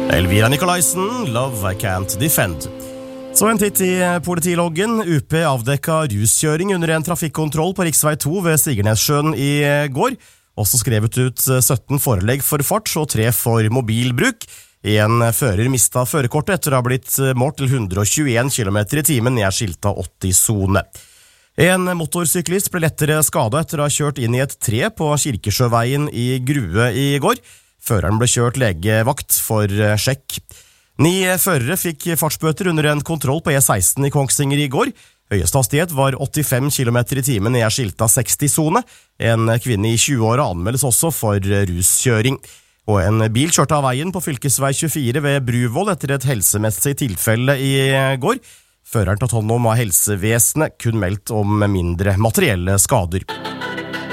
Elvira Nikolaisen, Love I Can't Defend. Så en titt i politiloggen. UP avdekket ruskjøring under en trafikkontroll på riksvei 2 ved Sigernessjøen i går. Også skrevet ut 17 forelegg for fart og 3 for mobilbruk. En fører mistet førerkortet etter å ha blitt målt til 121 km i timen i skilta 80-zone. En motorsyklist ble lettere skadet etter å ha kjørt inn i et tre på Kirkesjøveien i Grue i går. Føreren ble kjørt legevakt for sjekk. 9 førere fikk fartsbøter under en kontroll på E16 i Kongsvinger i går. Høyeste hastighet var 85 km i timen i skilta 60-zone. En kvinne i 20-åra anmeldes også for ruskjøring. Og en bil kjørte av veien på fylkesvei 24 ved Bruvoll etter et helsemessig tilfelle i går. Føreren tatt hånd om av helsevesenet, kun meldt om mindre materielle skader.